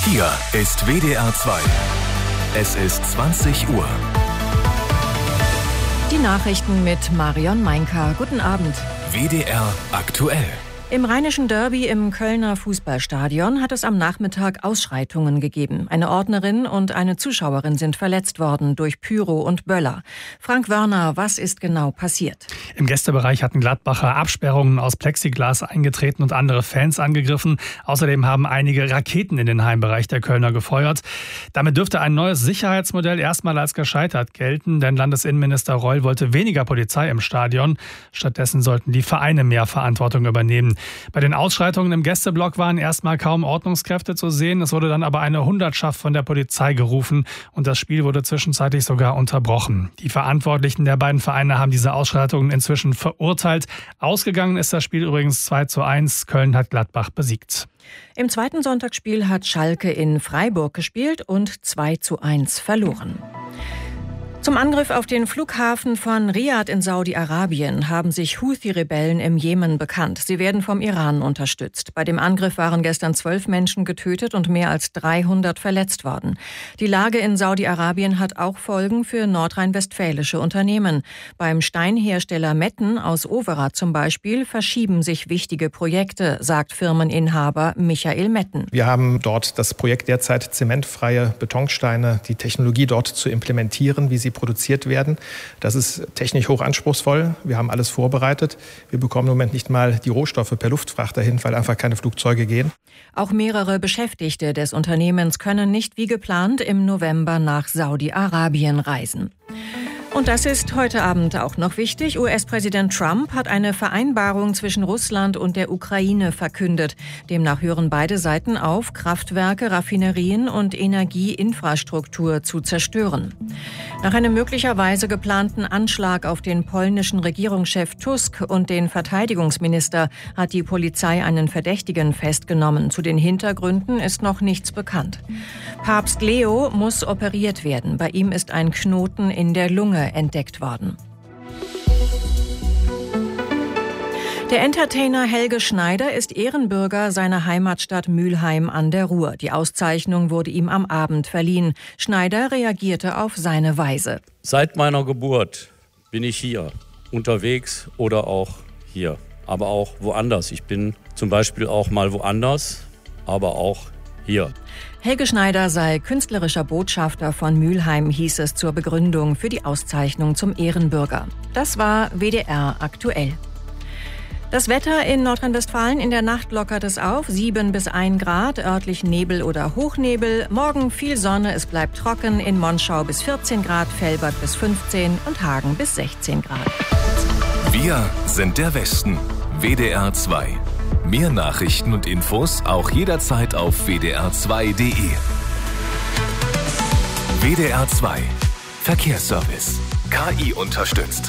Hier ist WDR 2. Es ist 20 Uhr. Die Nachrichten mit Marion Meinka. Guten Abend. WDR aktuell. Im Rheinischen Derby im Kölner Fußballstadion hat es am Nachmittag Ausschreitungen gegeben. Eine Ordnerin und eine Zuschauerin sind verletzt worden durch Pyro und Böller. Frank Wörner, was ist genau passiert? Im Gästebereich hatten Gladbacher Absperrungen aus Plexiglas eingetreten und andere Fans angegriffen. Außerdem haben einige Raketen in den Heimbereich der Kölner gefeuert. Damit dürfte ein neues Sicherheitsmodell erstmal als gescheitert gelten, denn Landesinnenminister Reul wollte weniger Polizei im Stadion. Stattdessen sollten die Vereine mehr Verantwortung übernehmen. Bei den Ausschreitungen im Gästeblock waren erstmal kaum Ordnungskräfte zu sehen. Es wurde dann aber eine Hundertschaft von der Polizei gerufen und das Spiel wurde zwischenzeitlich sogar unterbrochen. Die Verantwortlichen der beiden Vereine haben diese Ausschreitungen inzwischen verurteilt. Ausgegangen ist das Spiel übrigens 2:1. Köln hat Gladbach besiegt. Im zweiten Sonntagsspiel hat Schalke in Freiburg gespielt und 2:1 verloren. Zum Angriff auf den Flughafen von Riad in Saudi-Arabien haben sich Houthi-Rebellen im Jemen bekannt. Sie werden vom Iran unterstützt. Bei dem Angriff waren gestern 12 Menschen getötet und mehr als 300 verletzt worden. Die Lage in Saudi-Arabien hat auch Folgen für nordrhein-westfälische Unternehmen. Beim Steinhersteller Metten aus Overath zum Beispiel verschieben sich wichtige Projekte, sagt Firmeninhaber Michael Metten. Wir haben dort das Projekt derzeit, zementfreie Betonsteine, die Technologie dort zu implementieren, wie sie produziert werden. Das ist technisch hoch anspruchsvoll. Wir haben alles vorbereitet. Wir bekommen im Moment nicht mal die Rohstoffe per Luftfracht dahin, weil einfach keine Flugzeuge gehen. Auch mehrere Beschäftigte des Unternehmens können nicht wie geplant im November nach Saudi-Arabien reisen. Und das ist heute Abend auch noch wichtig. US-Präsident Trump hat eine Vereinbarung zwischen Russland und der Ukraine verkündet. Demnach hören beide Seiten auf, Kraftwerke, Raffinerien und Energieinfrastruktur zu zerstören. Nach einem möglicherweise geplanten Anschlag auf den polnischen Regierungschef Tusk und den Verteidigungsminister hat die Polizei einen Verdächtigen festgenommen. Zu den Hintergründen ist noch nichts bekannt. Papst Leo muss operiert werden. Bei ihm ist ein Knoten in der Lunge entdeckt worden. Der Entertainer Helge Schneider ist Ehrenbürger seiner Heimatstadt Mülheim an der Ruhr. Die Auszeichnung wurde ihm am Abend verliehen. Schneider reagierte auf seine Weise. Seit meiner Geburt bin ich hier, unterwegs oder auch hier, aber auch woanders. Ich bin zum Beispiel auch mal woanders, aber auch hier. Helge Schneider sei künstlerischer Botschafter von Mülheim, hieß es zur Begründung für die Auszeichnung zum Ehrenbürger. Das war WDR aktuell. Das Wetter in Nordrhein-Westfalen: in der Nacht lockert es auf, 7 bis 1 Grad, örtlich Nebel oder Hochnebel. Morgen viel Sonne, es bleibt trocken, in Monschau bis 14 Grad, Velbert bis 15 und Hagen bis 16 Grad. Wir sind der Westen. WDR 2. Mehr Nachrichten und Infos auch jederzeit auf wdr2.de. WDR 2. Verkehrsservice. KI unterstützt.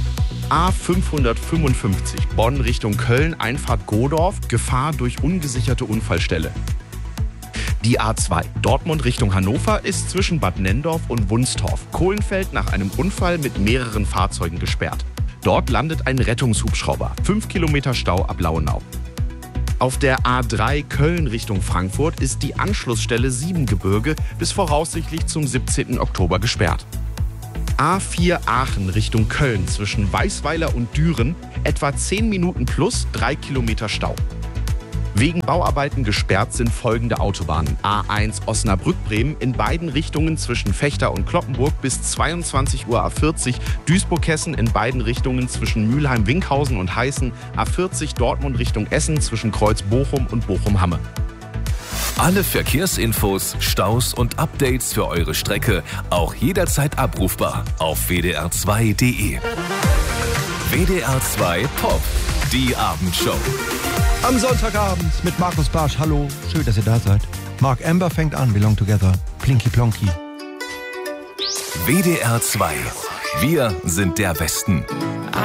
A555 Bonn Richtung Köln, Einfahrt Godorf, Gefahr durch ungesicherte Unfallstelle. Die A2 Dortmund Richtung Hannover ist zwischen Bad Nenndorf und Wunstorf, Kohlenfeld, nach einem Unfall mit mehreren Fahrzeugen gesperrt. Dort landet ein Rettungshubschrauber. 5 Kilometer Stau ab Lauenau. Auf der A3 Köln Richtung Frankfurt ist die Anschlussstelle Siebengebirge bis voraussichtlich zum 17. Oktober gesperrt. A4 Aachen Richtung Köln zwischen Weißweiler und Düren etwa 10 Minuten plus 3 Kilometer Stau. Wegen Bauarbeiten gesperrt sind folgende Autobahnen. A1 Osnabrück-Bremen in beiden Richtungen zwischen Vechta und Cloppenburg bis 22 Uhr A40, Duisburg-Hessen in beiden Richtungen zwischen Mülheim-Winkhausen und Heißen, A40 Dortmund Richtung Essen zwischen Kreuz-Bochum und Bochum-Hamme. Alle Verkehrsinfos, Staus und Updates für eure Strecke auch jederzeit abrufbar auf wdr2.de. WDR 2 Pop, die Abendshow. Am Sonntagabend mit Markus Barsch. Hallo, schön, dass ihr da seid. Mark Amber fängt an, Belong Together, Plinky Plonky. WDR 2. Wir sind der Westen.